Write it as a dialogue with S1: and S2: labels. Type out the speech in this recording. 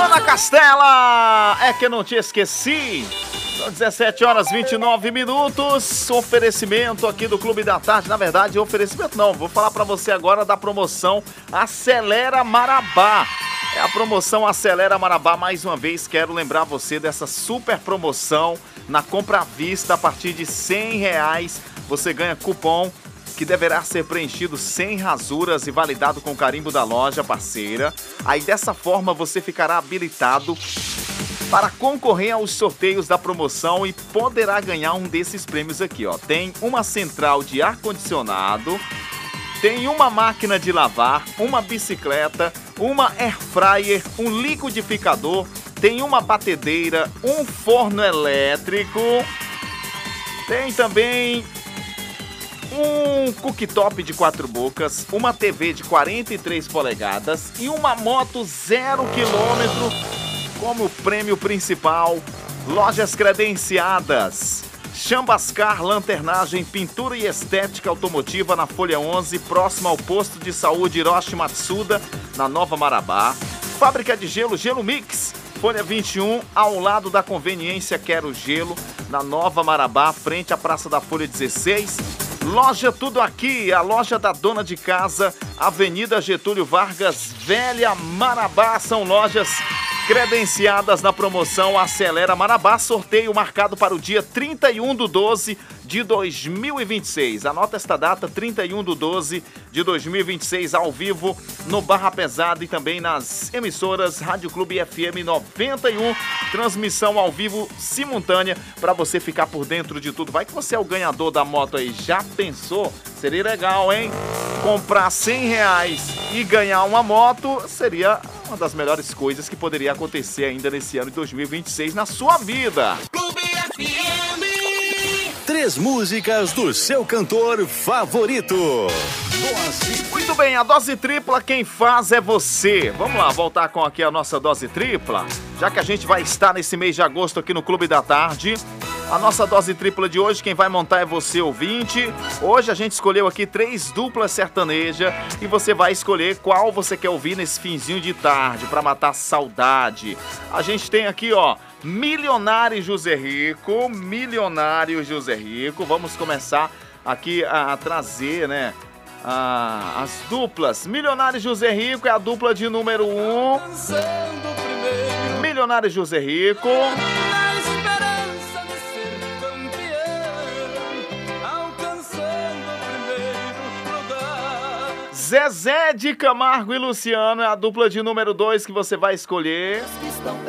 S1: Dona Castela, é que eu não te esqueci. São 17 horas 29 minutos. Oferecimento aqui do Clube da Tarde. Na verdade, oferecimento não. Vou falar pra você agora da promoção Acelera Marabá. É a promoção Acelera Marabá. Mais uma vez, quero lembrar você dessa super promoção. Na compra à vista, a partir de R$100, você ganha cupom que deverá ser preenchido sem rasuras e validado com o carimbo da loja parceira. Aí dessa forma você ficará habilitado para concorrer aos sorteios da promoção e poderá ganhar um desses prêmios aqui, ó. Tem uma central de ar-condicionado, tem uma máquina de lavar, uma bicicleta, uma air fryer, um liquidificador, tem uma batedeira, um forno elétrico, tem também um cooktop de 4 bocas, uma TV de 43 polegadas e uma moto 0 km como prêmio principal. Lojas credenciadas: Chambascar, lanternagem, pintura e estética automotiva na Folha 11, próximo ao posto de saúde Hiroshi Matsuda, na Nova Marabá. Fábrica de gelo, Gelo Mix, Folha 21, ao lado da conveniência Quero Gelo, na Nova Marabá, frente à Praça da Folha 16. Loja Tudo Aqui, a loja da dona de casa, Avenida Getúlio Vargas, Velha Marabá. São lojas credenciadas na promoção Acelera Marabá, sorteio marcado para o dia 31/12 de 2026. Anota esta data, 31/12 de 2026, ao vivo no Barra Pesada e também nas emissoras Rádio Clube FM 91, transmissão ao vivo simultânea para você ficar por dentro de tudo. Vai que você é o ganhador da moto aí, já pensou? Seria legal, hein? Comprar R$100 e ganhar uma moto seria uma das melhores coisas que poderia acontecer ainda nesse ano de 2026 na sua vida.
S2: Clube FM.
S3: 3 músicas do seu cantor favorito.
S1: Muito bem, a dose tripla quem faz é você. Vamos lá, voltar com aqui a nossa dose tripla. Já que a gente vai estar nesse mês de agosto aqui no Clube da Tarde, a nossa dose tripla de hoje, quem vai montar é você, ouvinte. Hoje a gente escolheu aqui 3 duplas sertanejas e você vai escolher qual você quer ouvir nesse finzinho de tarde para matar a saudade. A gente tem aqui, ó, Milionário José Rico, Milionário José Rico. Vamos começar aqui a trazer, né, as duplas. Milionário José Rico é a dupla de número 1. Milionário José Rico. Zezé de Camargo e Luciano é a dupla de número 2 que você vai escolher.